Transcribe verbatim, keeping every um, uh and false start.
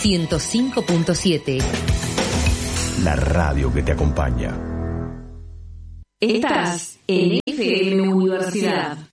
ciento cinco punto siete. La radio que te acompaña. Estás en F M Universidad.